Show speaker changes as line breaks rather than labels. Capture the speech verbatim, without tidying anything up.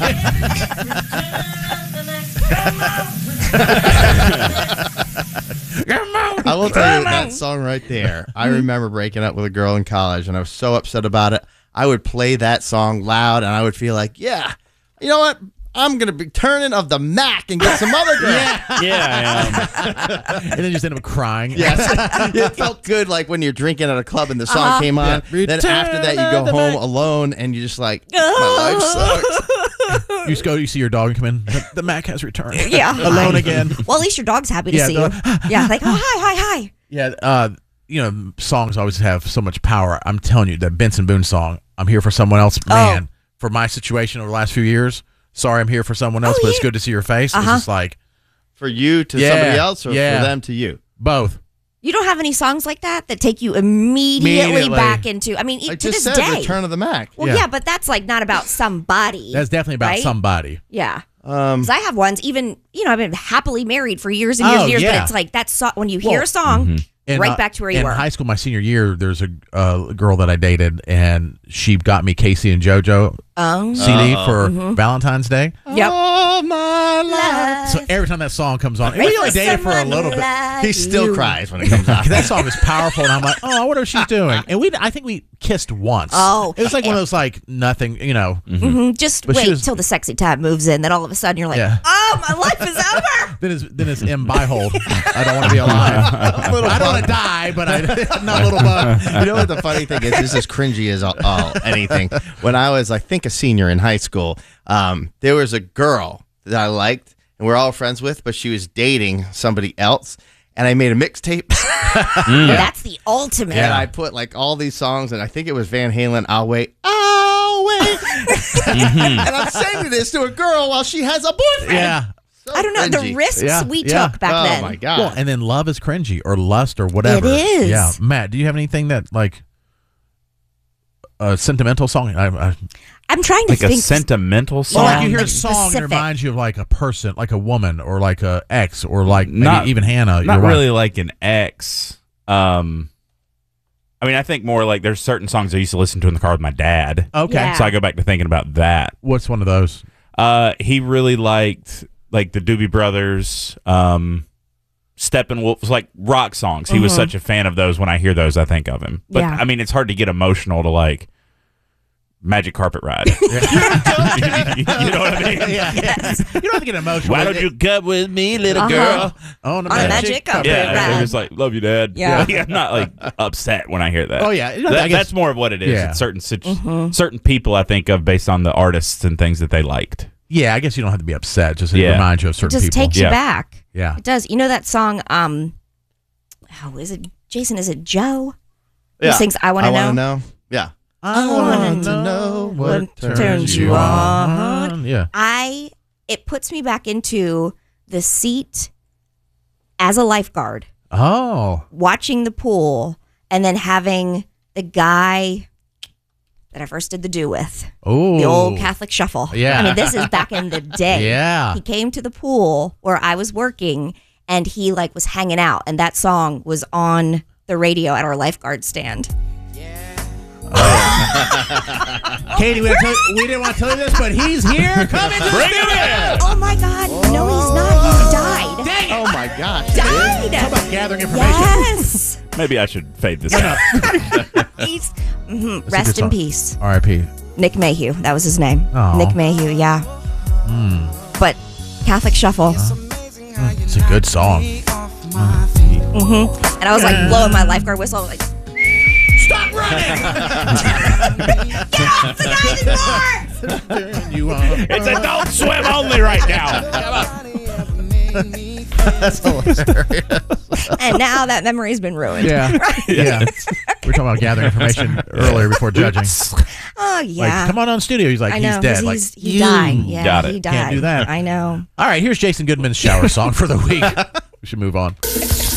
I will tell you that song right there. I remember breaking up with a girl in college, and I was so upset about it. I would play that song loud, and I would feel like, yeah, you know what? I'm going to be turning of the Mac and get some other girl.
Yeah, yeah I am.
And then just end up crying.
Yes. It felt good like when you're drinking at a club and the song uh-huh. came on. Yeah. Then after that, you go home Mac. alone, and you're just like, my life sucks.
You just go, you see your dog come in. The, the Mac has returned.
Yeah.
Alone again.
Well, at least your dog's happy to
yeah,
see you. Yeah, like, oh, hi, hi, hi.
Yeah, uh, you know, songs always have so much power. I'm telling you, that Benson Boone song, I'm Here for Someone Else, man, oh. for my situation over the last few years, sorry I'm here for someone else, oh, but yeah. it's good to see your face. Uh-huh. It's just like...
For you to
yeah,
somebody else or
yeah.
for them to you?
Both.
You don't have any songs like that that take you immediately, immediately. back into... I mean,
I
to
just
this
said
day...
Return of the Mac.
Well, yeah. yeah, but that's like not about somebody.
That's definitely about
right?
somebody.
Yeah.
Um,
Because I have ones, even, you know, I've been happily married for years and years
oh,
and years,
yeah.
but it's like that song, when you hear
well,
a song,
mm-hmm. and,
right
uh,
back to where you
in
were.
In high school, my senior year, there's a uh, girl that I dated, and she got me Casey and JoJo
oh.
C D
Uh-oh.
for
mm-hmm.
Valentine's Day.
Yep.
Oh, my life.
So every time that song comes on, and we only dated for a little bit.
Like
he still
you.
cries when it comes out.
That song is powerful, and I'm like, oh, I wonder what she's doing. And we, I think we kissed once.
Oh.
It was like one of those, like, nothing, you know.
Mm-hmm. Mm-hmm. Just
But
wait
was,
till the sexy time moves in, then all of a sudden you're like,
yeah.
oh, my life is over.
Then it's, then it's M. Byhold. I don't want to be alive. I don't want to die, but I, not a little bug.
You know what the funny thing is? This is cringy as all, all anything. When I was, I think, a senior in high school, um, there was a girl that I liked, and we're all friends with, but she was dating somebody else, and I made a mixtape.
mm. That's the ultimate.
And I put like all these songs, and I think it was Van Halen, I'll Wait, I'll Wait. mm-hmm. And I'm singing this to a girl while she has a boyfriend.
Yeah.
So
I don't know,
cringy.
the risks
yeah.
we
yeah.
took back
oh,
then.
Oh, my God.
Well, and then love is cringy, or lust, or whatever.
It is.
Yeah. Matt, do you have anything that, like, a sentimental song? I, I,
I'm trying to
like
think.
a sentimental song?
Well, like you hear
like
a song
specific.
and it reminds you of like a person, like a woman, or like a ex, or like maybe
Not-
even Hannah.
Not
your wife.
really like an ex. Um, I mean, I think more like there's certain songs I used to listen to in the car with my dad.
Okay.
Yeah.
So I go back to thinking about that.
What's one of those?
Uh, he really liked like the Doobie Brothers, um, Steppenwolf, like rock songs. He
Mm-hmm.
was such a fan of those. When I hear those, I think of him. But
Yeah.
I mean, it's hard to get emotional to like Magic Carpet Ride. you know what I mean?
Yeah, yeah. You don't have to get emotional.
Why don't you come with me, little
Uh-huh.
girl?
On a
On a
magic,
magic
carpet
carpet
Yeah,
ride.
they're just like, love you, Dad.
Yeah.
Like, I'm not like upset when I hear that.
Oh, yeah. You know,
That-
I guess-
that's more of what it is.
Yeah.
It's certain situ-
Mm-hmm.
certain people I think of based on the artists and things that they liked.
Yeah, I guess you don't have to be upset. Just it
Yeah.
reminds you of
It
certain
just
people.
takes you
Yeah.
back.
Yeah.
It does. You know that song, um, oh, is it, Jason, is it Joe?
Yeah.
Who sings I Wanna
I
Know?
Wanna Know. Yeah.
I
want
to know what
turns you on.
Yeah.
I, it puts me back into the seat as a lifeguard,
Oh.
watching the pool, and then having the guy that I first did the do with,
Oh.
the old Catholic shuffle.
Yeah.
I mean, this is back in the day.
Yeah.
He came to the pool where I was working, and he like was hanging out, and that song was on the radio at our lifeguard stand.
Katie, we didn't, tell, we didn't want to tell you this, but he's here. Come in. Bring him in.
Oh my God! No, he's not. He died.
Dang it.
Oh, my gosh.
Died.
How about gathering information?
Yes.
Maybe I should fade this out.
He's mhm.
a
Rest
good
in
song.
peace.
R I P
Nick Mayhew. That was his name.
Aw.
Nick Mayhew. Yeah. But Catholic Shuffle.
It's a good song.
Mm-hmm. And I was like blowing my lifeguard whistle. Like,
Stop running!
get off the diving board!
you are.
It's adult swim only right now.
That's hilarious.
And now that memory's been ruined.
Yeah. Yeah. We were talking about gathering information earlier before judging.
Oh yeah.
Like, come on on studio. He's like,
I know.
he's dead.
'cause
Like,
he's, he
you
died. Yeah,
got it.
he died.
Can't do that.
I know.
All right, here's Jason Goodman's shower song for the week. We should move on.